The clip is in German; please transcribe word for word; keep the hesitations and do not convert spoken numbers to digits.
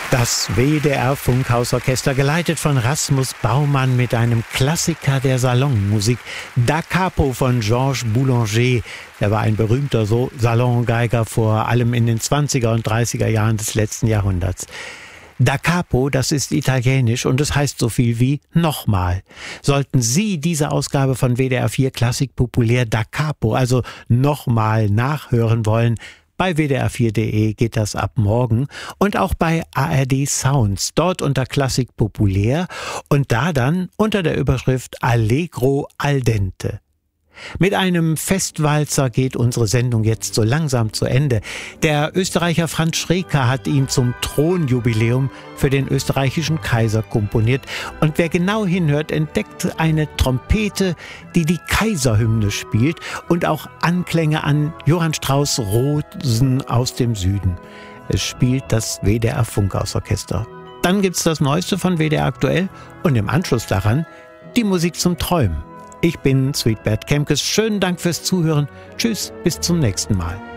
Das W D R-Funkhausorchester, geleitet von Rasmus Baumann mit einem Klassiker der Salonmusik, Da Capo von Georges Boulanger. Er war ein berühmter so Salongeiger, vor allem in den zwanziger und dreißiger Jahren des letzten Jahrhunderts. Da Capo, das ist italienisch und es heißt so viel wie nochmal. Sollten Sie diese Ausgabe von W D R vier Klassik populär Da Capo, also nochmal nachhören wollen, bei W D R vier punkt de geht das ab morgen und auch bei A R D Sounds, dort unter Klassik populär und da dann unter der Überschrift Allegro al dente. Mit einem Festwalzer geht unsere Sendung jetzt so langsam zu Ende. Der Österreicher Franz Schreker hat ihn zum Thronjubiläum für den österreichischen Kaiser komponiert. Und wer genau hinhört, entdeckt eine Trompete, die die Kaiserhymne spielt und auch Anklänge an Johann Strauss' Rosen aus dem Süden. Es spielt das W D R Funkhausorchester. Dann gibt's das Neueste von W D R aktuell und im Anschluss daran die Musik zum Träumen. Ich bin Sweetbert Kemkes. Schönen Dank fürs Zuhören. Tschüss, bis zum nächsten Mal.